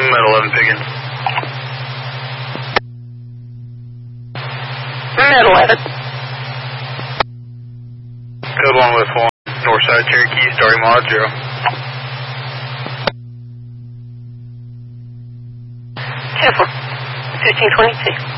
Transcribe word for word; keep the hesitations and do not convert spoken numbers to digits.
at eleven Piggin. Med eleven. Code one with one. Northside Cherokee, starting mod zero. ten four. fifteen twenty-two.